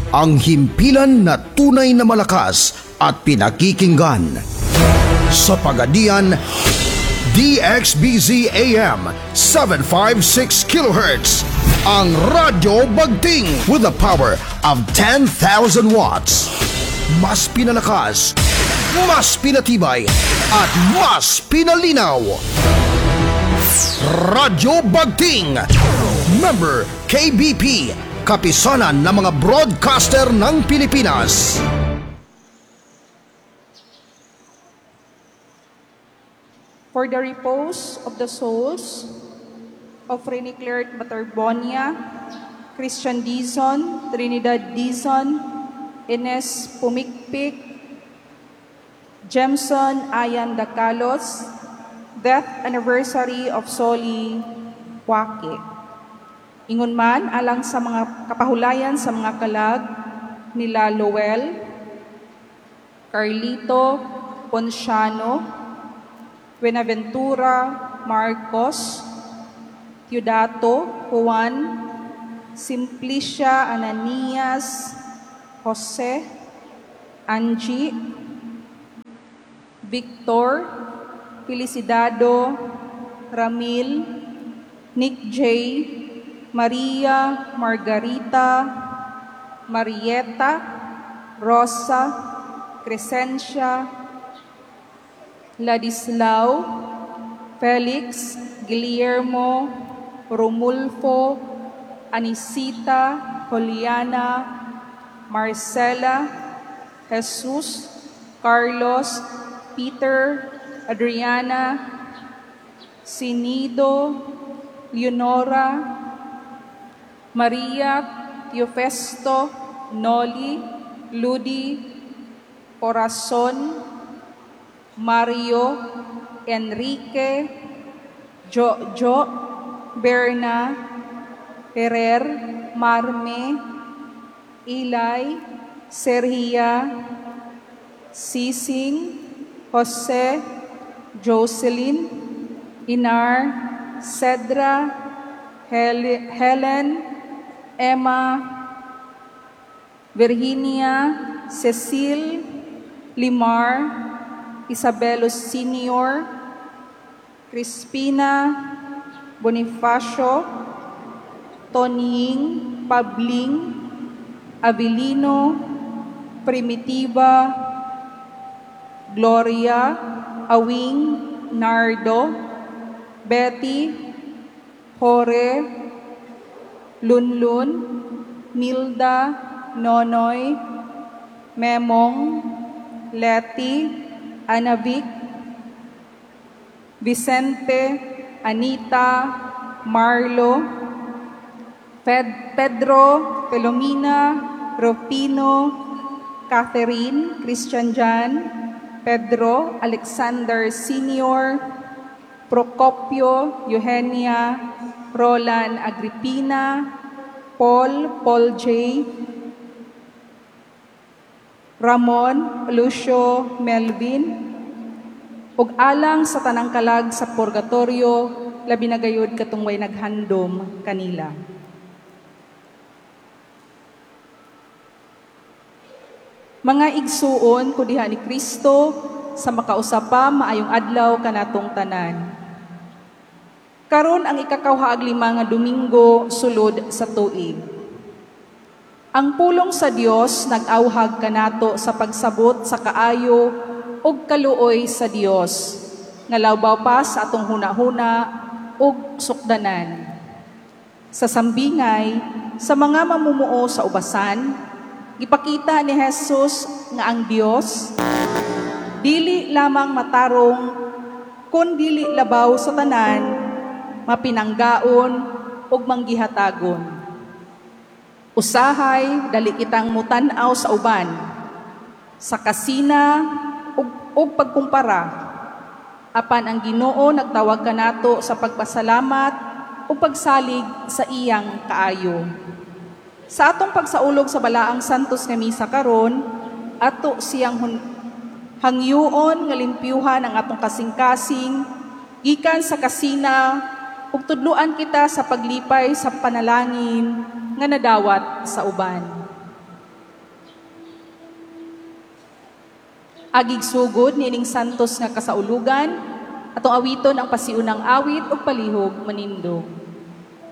ang himpilan na tunay na malakas at pinakikinggan. Sa Pagadian, DXBZ AM 756 kHz, ang Radyo Bagting with the power of 10,000 watts. Mas pinalakas, mas pinatibay, at mas pinalinaw. Radyo Bagting, member KBP, kapisanan ng mga broadcaster ng Pilipinas. For the repose of the souls of Rene Claire Batarbonia, Christian Dizon, Trinidad Dizon, Ines Pumikpik, Jemson Ayan Dacalos, death anniversary of Soli Wake. Ingon man alang sa mga kapahulayan sa mga kalag nila Lowell, Carlito Ponciano, Buenaventura Marcos, Teodato Juan, Simplicia Ananias, Jose, Angie, Victor, Felicidado, Ramil, Nick J, Maria, Margarita, Marieta, Rosa, Crescencia, Ladislao, Felix, Guillermo, Romulfo, Anisita, Juliana, Marcela, Jesus, Carlos, Peter, Adriana, Sinido, Leonora, Maria, Teofesto, Noli, Ludi, Corazon, Mario, Enrique, Jojo, Berna, Ferrer, Marme, Ilay, Serhia, Sising, Jose, Jocelyn, Inar, Cedra, Helen, Emma, Virginia, Cecil, Limar, Isabelos Senior, Crispina, Bonifacio, Tonying, Pabling, Avilino, Primitiva, Gloria, Awing, Nardo, Betty, Jore, Lunlun, Milda, Nonoy, Memong, Leti, Anavic, Vicente, Anita, Marlo, Pedro, Pelomina, Rufino, Catherine, Christian Jan, Pedro, Alexander Senior, Procopio, Eugenia, Roland Agripina, Paul J, Ramon, Lucio, Melvin, ug alang sa tanang kalag sa purgatorio, labi na gayud katungway naghandom kanila. Mga igsuon ko diha ni Kristo sa makausapa maayong adlaw kanatong tanan. Karon ang ikakawhaag 5 nga Domingo sulod sa tuig. Ang pulong sa Dios nag-awhag kanato sa pagsabot sa kaayo ug kaluoy sa Dios nga lawbaw pa sa atong hunahuna ug sukdanan. Sa sambingay sa mga mamumuo sa ubasan, ipakita ni Jesus nga ang Dios dili lamang matarong kun dili labaw sa tanan, mapinanggaon ug manggihatagon. Usahay dali kitang mutan-aw sa uban, sa kasina ug pagkumpara. Apan ang Ginoo nagtawag kanato sa pagpasalamat ug pagsalig sa iyang kaayo. Sa atong pagsaulog sa balaang santos nga misa karon, ato siyang hangyuon nga limpyuhan ang atong kasing-kasing gikan sa kasina ug tudluan kita sa paglipay sa panalangin nga nadawat sa uban. Agig sugod niining santos nga kasaulugan, atong awiton ang pasiunang awit o palihog manindog.